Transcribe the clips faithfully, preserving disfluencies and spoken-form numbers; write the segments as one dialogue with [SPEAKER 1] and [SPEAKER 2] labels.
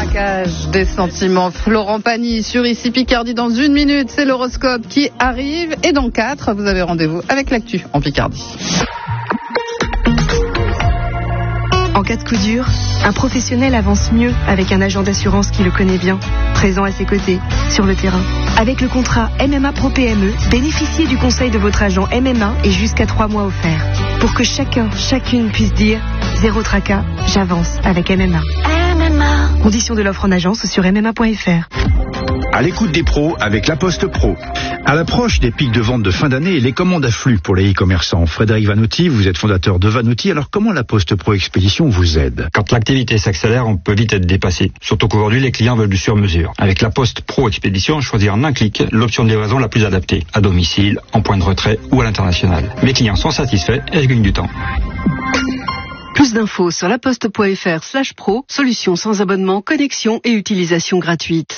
[SPEAKER 1] braquage des sentiments. Florent Pagny sur Ici Picardie. Dans une minute, c'est l'horoscope qui arrive. Et dans quatre, vous avez rendez-vous avec l'actu en Picardie.
[SPEAKER 2] En cas de coup dur, un professionnel avance mieux avec un agent d'assurance qui le connaît bien, présent à ses côtés, sur le terrain. Avec le contrat M M A Pro P M E, bénéficiez du conseil de votre agent M M A et jusqu'à trois mois offerts. Pour que chacun, chacune puisse dire « Zéro tracas, j'avance avec M M A ». M M A. Conditions de l'offre en agence sur m m a point f r.
[SPEAKER 3] À l'écoute des pros avec La Poste Pro. À l'approche des pics de vente de fin d'année, les commandes affluent pour les e-commerçants. Frédéric Vanotti, vous êtes fondateur de Vanotti. Alors comment La Poste Pro Expédition vous aide?
[SPEAKER 4] Quand l'activité s'accélère, on peut vite être dépassé. Surtout qu'aujourd'hui, les clients veulent du sur-mesure. Avec La Poste Pro Expédition, choisir en un clic l'option de livraison la plus adaptée. À domicile, en point de retrait ou à l'international. Mes clients sont satisfaits et je gagne du temps.
[SPEAKER 2] Plus d'infos sur laposte.fr slash pro, solution sans abonnement, connexion et utilisation gratuite.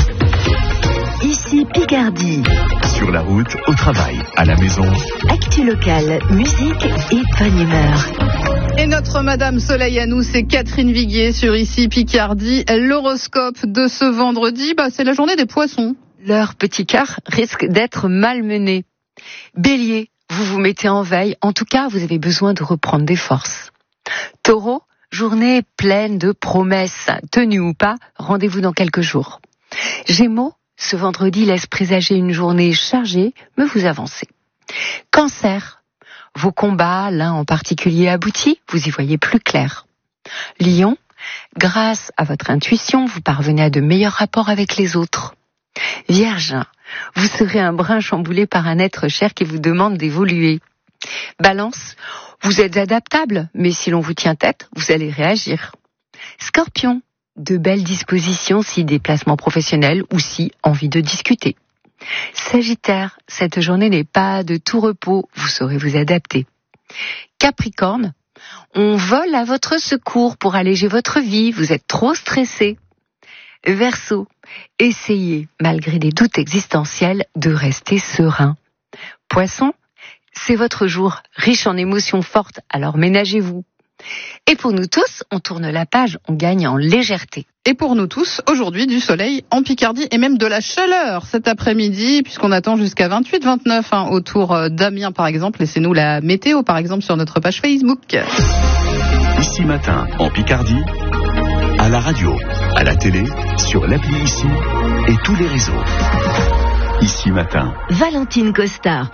[SPEAKER 5] Ici Picardie.
[SPEAKER 6] Sur la route, au travail, à la maison.
[SPEAKER 5] Actu locale, musique et bonne humeur.
[SPEAKER 1] Et notre Madame Soleil à nous, c'est Catherine Viguier sur Ici Picardie. L'horoscope de ce vendredi, bah, c'est la journée des poissons.
[SPEAKER 7] Leur petit quart risque d'être malmené. Bélier, vous vous mettez en veille. En tout cas, vous avez besoin de reprendre des forces. Taureau, journée pleine de promesses. Tenues ou pas, rendez-vous dans quelques jours. Gémeaux, ce vendredi laisse présager une journée chargée, mais vous avancez. Cancer, vos combats, l'un en particulier aboutis, vous y voyez plus clair. Lion, grâce à votre intuition, vous parvenez à de meilleurs rapports avec les autres. Vierge, vous serez un brin chamboulé par un être cher qui vous demande d'évoluer. Balance, vous êtes adaptable, mais si l'on vous tient tête, vous allez réagir. Scorpion, de belles dispositions si déplacement professionnel ou si envie de discuter. Sagittaire, cette journée n'est pas de tout repos, vous saurez vous adapter. Capricorne, on vole à votre secours pour alléger votre vie, vous êtes trop stressé. Verseau, essayez, malgré des doutes existentiels, de rester serein. Poisson, c'est votre jour, riche en émotions fortes, alors ménagez-vous. Et pour nous tous, on tourne la page, on gagne en légèreté.
[SPEAKER 1] Et pour nous tous, aujourd'hui, du soleil en Picardie et même de la chaleur cet après-midi, puisqu'on attend jusqu'à vingt-huit vingt-neuf hein, autour d'Amiens par exemple. Laissez-nous la météo par exemple sur notre page Facebook.
[SPEAKER 6] Ici Matin en Picardie, à la radio, à la télé, sur l'appli Ici et tous les réseaux. Ici Matin.
[SPEAKER 5] Valentine Costa.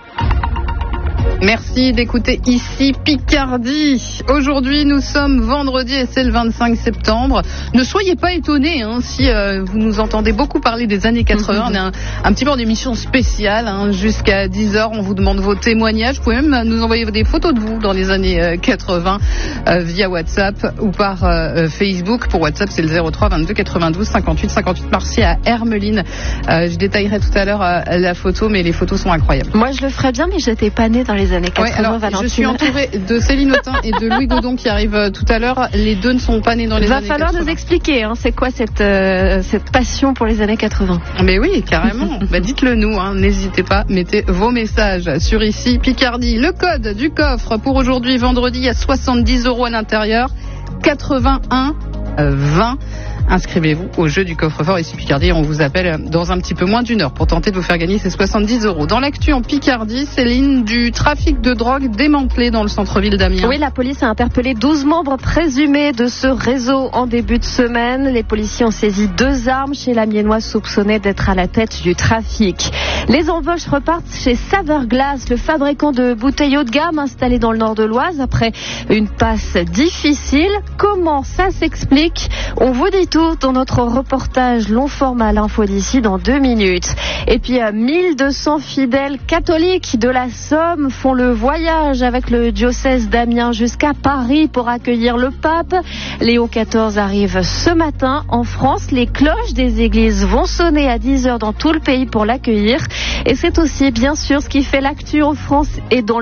[SPEAKER 1] Merci d'écouter Ici Picardie. Aujourd'hui, nous sommes vendredi et c'est le vingt-cinq septembre. Ne soyez pas étonnés hein, si euh, vous nous entendez beaucoup parler des années quatre-vingts. Mm-hmm. On est un, un petit peu en émission spéciale. Hein, jusqu'à dix heures, on vous demande vos témoignages. Vous pouvez même nous envoyer des photos de vous dans les années euh, quatre-vingts euh, via WhatsApp ou par euh, Facebook. Pour WhatsApp, c'est le zéro trois vingt-deux quatre-vingt-douze cinquante-huit cinquante-huit. Merci à Hermeline. Euh, je détaillerai tout à l'heure euh, la photo, mais les photos sont incroyables.
[SPEAKER 8] Moi, je le ferais bien, mais j'étais pas née dans les années quatre-vingts,
[SPEAKER 1] ouais, alors,
[SPEAKER 8] Valentine.
[SPEAKER 1] Je suis entourée de Céline Autain et de Louis Godon qui arrivent tout à l'heure. Les deux ne sont pas nés dans les
[SPEAKER 8] Va
[SPEAKER 1] années
[SPEAKER 8] falloir
[SPEAKER 1] quatre-vingts.
[SPEAKER 8] nous expliquer, hein, c'est quoi cette, euh, cette passion pour les années quatre-vingts.
[SPEAKER 1] Mais oui, carrément. bah, dites-le nous, hein. N'hésitez pas, mettez vos messages sur Ici Picardie. Le code du coffre pour aujourd'hui, vendredi, il y a soixante-dix euros à l'intérieur, quatre-vingt-un vingt. Inscrivez-vous au jeu du coffre-fort Ici Picardie. On vous appelle dans un petit peu moins d'une heure pour tenter de vous faire gagner ces soixante-dix euros. Dans l'actu en Picardie, Céline, du trafic de drogue démantelé dans le centre-ville d'Amiens.
[SPEAKER 8] Oui, la police a interpellé douze membres présumés de ce réseau en début de semaine. Les policiers ont saisi deux armes chez l'Amiénois soupçonné d'être à la tête du trafic. Les embauches repartent chez Saverglass, le fabricant de bouteilles haut de gamme installé dans le nord de l'Oise après une passe difficile. Comment ça s'explique? On vous dit tout dans notre reportage long format l'info d'ici dans deux minutes. Et puis mille deux cents fidèles catholiques de la Somme font le voyage avec le diocèse d'Amiens jusqu'à Paris pour accueillir le pape. Léon quatorze arrive ce matin en France. Les cloches des églises vont sonner à dix heures dans tout le pays pour l'accueillir. Et c'est aussi bien sûr ce qui fait l'actu en France et dans